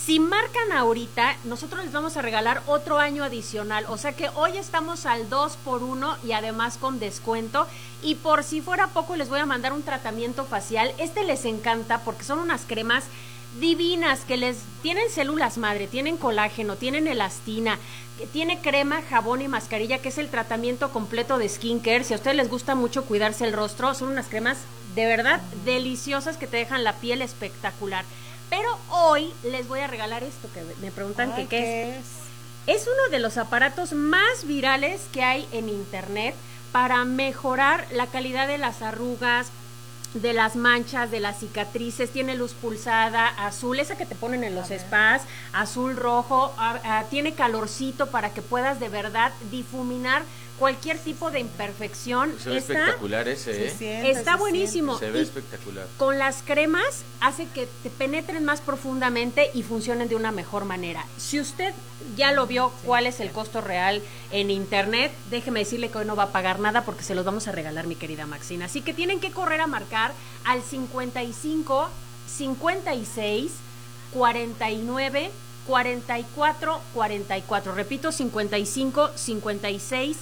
Si marcan ahorita, nosotros les vamos a regalar otro año adicional, o sea que hoy estamos al 2x1 y además con descuento, y por si fuera poco les voy a mandar un tratamiento facial. Les encanta porque son unas cremas divinas que les tienen células madre, tienen colágeno, tienen elastina, tiene crema, jabón y mascarilla, que es el tratamiento completo de skincare. Si a ustedes les gusta mucho cuidarse el rostro, son unas cremas de verdad deliciosas que te dejan la piel espectacular. Pero hoy les voy a regalar esto que me preguntan que qué es. Es uno de los aparatos más virales que hay en internet para mejorar la calidad de las arrugas, de las manchas, de las cicatrices. Tiene luz pulsada, azul, esa que te ponen en los spas, azul, rojo, tiene calorcito para que puedas de verdad difuminar cualquier tipo de imperfección. Se ve espectacular ese, está buenísimo. Se ve espectacular. Con las cremas hace que te penetren más profundamente y funcionen de una mejor manera. Si usted ya lo vio cuál es el costo real en internet, déjeme decirle que hoy no va a pagar nada porque se los vamos a regalar, mi querida Maxine. Así que tienen que correr a marcar al 55 56 49 44 44. Repito, 55 56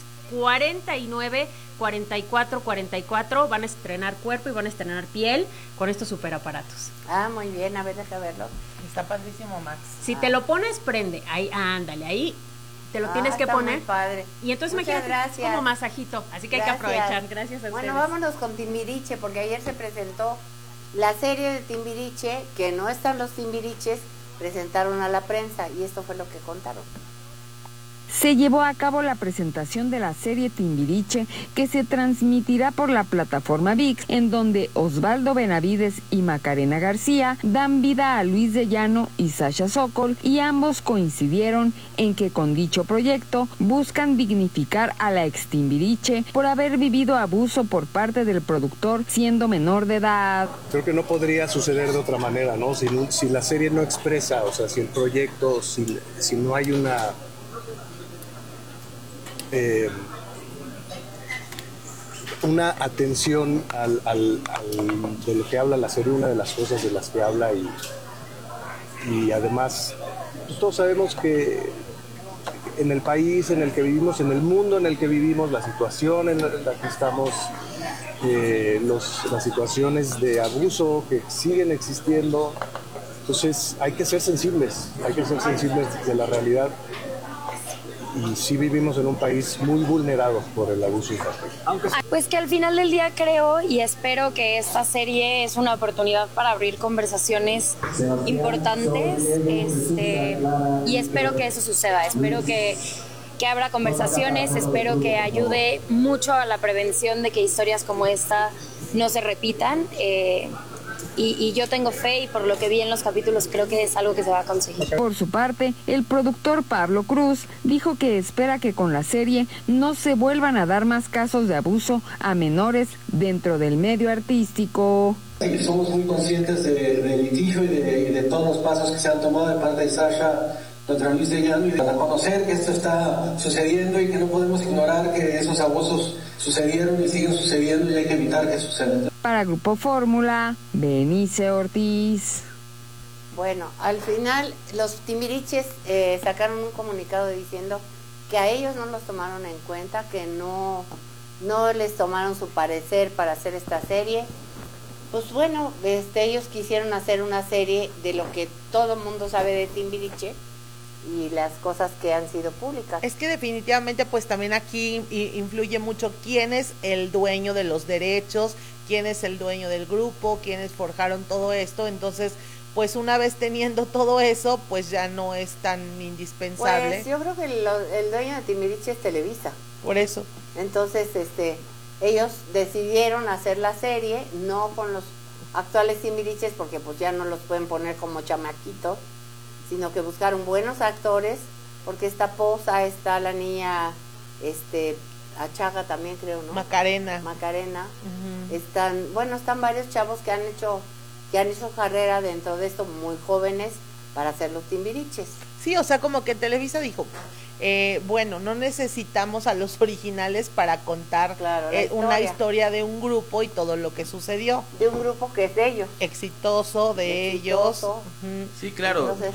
49 44 44. Van a estrenar cuerpo y van a estrenar piel con estos superaparatos. Muy bien, a ver, deja verlo. Está padrísimo, Max. Si te lo pones, prende. Ahí, ándale, ahí te lo tienes que está poner. Muy padre. Y entonces imagínate como masajito. Así que hay que aprovechar. Gracias a ustedes. Bueno, vámonos con Timbiriche, porque ayer se presentó la serie de Timbiriche, que no están los Timbiriches, presentaron a la prensa y esto fue lo que contaron. Se llevó a cabo la presentación de la serie Timbiriche, que se transmitirá por la plataforma ViX, en donde Osvaldo Benavides y Macarena García dan vida a Luis de Llano y Sasha Sokol, y ambos coincidieron en que con dicho proyecto buscan dignificar a la ex Timbiriche por haber vivido abuso por parte del productor siendo menor de edad. Creo que no podría suceder de otra manera, ¿no? Si la serie no expresa, o sea, si el proyecto, si no hay una atención de lo que habla la serie, una de las cosas de las que habla, y además pues todos sabemos que en el país en el que vivimos, en el mundo en el que vivimos, la situación en la que estamos, las situaciones de abuso que siguen existiendo, entonces hay que ser sensibles de la realidad. Y sí vivimos en un país muy vulnerado por el abuso infantil. Pues que al final del día creo y espero que esta serie es una oportunidad para abrir conversaciones importantes, y espero que eso suceda, espero que abra conversaciones, espero que ayude mucho a la prevención de que historias como esta no se repitan. Y yo tengo fe, y por lo que vi en los capítulos creo que es algo que se va a conseguir. Por su parte, el productor Pablo Cruz dijo que espera que con la serie no se vuelvan a dar más casos de abuso a menores dentro del medio artístico. Somos muy conscientes del litigio y de todos los pasos que se han tomado de parte de Sasha contra Luis de Llano, y para conocer que esto está sucediendo y que no podemos ignorar que esos abusos sucedieron y siguen sucediendo y hay que evitar que sucedan. Para Grupo Fórmula, Benice Ortiz. Bueno, al final los Timbiriches sacaron un comunicado diciendo que a ellos no los tomaron en cuenta, que no les tomaron su parecer para hacer esta serie. Pues bueno, ellos quisieron hacer una serie de lo que todo el mundo sabe de Timbiriche y las cosas que han sido públicas. Es que definitivamente pues también aquí influye mucho quién es el dueño de los derechos, quién es el dueño del grupo, quiénes forjaron todo esto. Entonces pues una vez teniendo todo eso pues ya no es tan indispensable. Pues yo creo que el dueño de Timbiriche es Televisa. Por eso. Entonces ellos decidieron hacer la serie no con los actuales Timbiriches, porque pues ya no los pueden poner como chamaquitos, sino que buscaron buenos actores, porque está Poza, está la niña Achaga también, creo, ¿no? Macarena. Uh-huh. Están varios chavos que han hecho carrera dentro de esto, muy jóvenes, para hacer los Timbiriches. Sí, o sea, como que Televisa dijo, bueno, no necesitamos a los originales para contar una historia de un grupo y todo lo que sucedió. De un grupo que es de ellos. Exitoso, de ellos. Sí, claro. Entonces,